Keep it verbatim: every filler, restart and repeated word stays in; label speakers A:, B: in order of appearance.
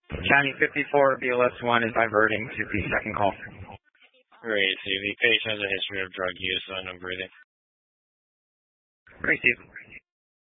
A: County fifty-four, B L S one is diverting to the second call.
B: Receive. The patient has a history of drug use and no breathing.
A: Receive.